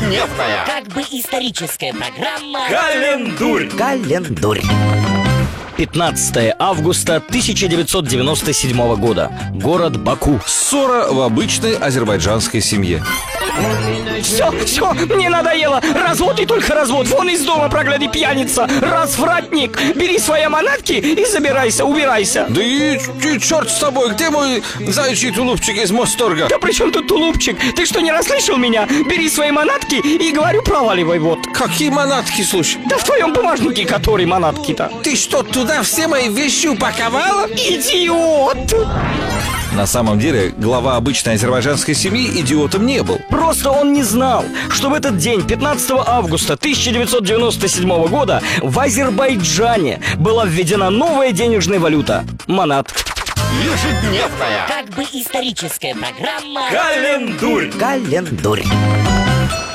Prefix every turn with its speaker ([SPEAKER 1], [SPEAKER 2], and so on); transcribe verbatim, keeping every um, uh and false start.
[SPEAKER 1] Ежедневная,
[SPEAKER 2] как бы историческая программа
[SPEAKER 1] Календурь.
[SPEAKER 3] Календурь.
[SPEAKER 4] пятнадцатое августа тысяча девятьсот девяносто седьмого года. Город Баку.
[SPEAKER 5] Ссора в обычной азербайджанской семье.
[SPEAKER 4] Все, все, мне надоело. Развод и только развод. Вон из дома, прогляди, пьяница. Развратник. Бери свои манатки и забирайся, убирайся.
[SPEAKER 5] Да и, и черт с тобой, где мой заячий тулупчик из Мосторга?
[SPEAKER 4] Да при чем тут тулупчик? Ты что, не расслышал меня? Бери свои манатки и, говорю, проваливай вот.
[SPEAKER 5] Какие манатки, слушай?
[SPEAKER 4] Да в твоем бумажнике, который манатки-то.
[SPEAKER 5] Ты что, туда все мои вещи упаковала?
[SPEAKER 4] Идиот!
[SPEAKER 5] На самом деле, глава обычной азербайджанской семьи идиотом не был.
[SPEAKER 4] Просто он не знал, что в этот день, пятнадцатого августа тысяча девятьсот девяносто седьмого года, в Азербайджане была введена новая денежная валюта – манат.
[SPEAKER 1] Ежедневная,
[SPEAKER 2] как бы историческая программа
[SPEAKER 1] Календурь.
[SPEAKER 3] Календурь.